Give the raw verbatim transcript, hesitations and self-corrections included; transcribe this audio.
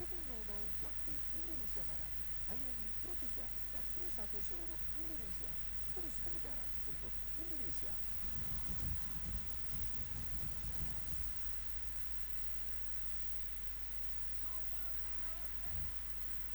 pukul nol nol waktu Indonesia Barat. Hanya di Pro tiga dan Pro satu seluruh Indonesia. Terus mengudara untuk Indonesia.